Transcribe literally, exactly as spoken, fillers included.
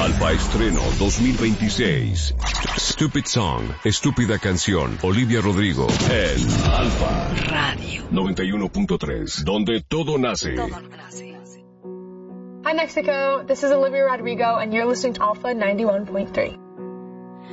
Alfa Estreno dos mil veintiséis. Stupid Song, estúpida canción. Olivia Rodrigo en Alfa Radio noventa y uno punto tres, donde todo nace. Todo nace. Hi Mexico, this is Olivia Rodrigo and you're listening to Alpha ninety-one point three.